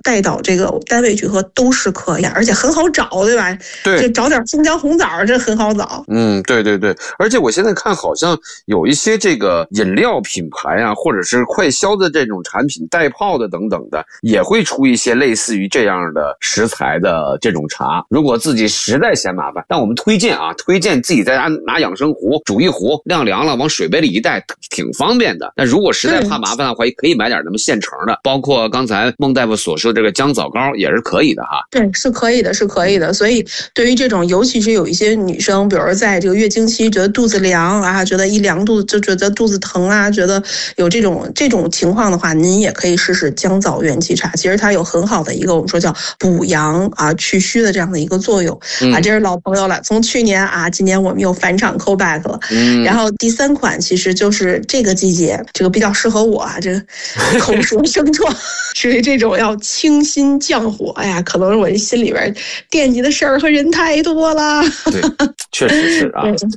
带到这个单位去喝都是可以，而且很好找，对吧？ 对， 就找点生姜红枣，这很好找。 对对对，而且我现在看好像有一些这个饮料品牌啊，或者是快消的这种产品，带泡的等等的，也会出一些类似于这样的食材的这种茶。如果自己实在嫌麻烦，但我们推荐自己在家拿养生壶煮一壶，晾凉了往水杯里一带，挺方便的。那如果实在怕麻烦的话，也可以买点那么现成的，包括刚才孟大夫所说的这个姜枣膏也是可以的哈。 对，是可以的，是可以的。所以对于这种，尤其是有一些女生，比如在这个月经期觉得肚子凉啊，觉得一凉肚子就觉得肚子疼啊，觉得有这种情况的话，您也可以试试姜枣元气茶。其实它有很好的一个我们说叫补阳啊、去虚的这样的一个作用啊。这是老朋友了，从去年啊，今年我们又返场 call back 了。然后第3款其实就是这个季节，这个比较适合我啊，这个口舌生疮，属于这种要清心降火。哎呀，可能我心里边惦记的事儿和人太多了。 对，确实是啊。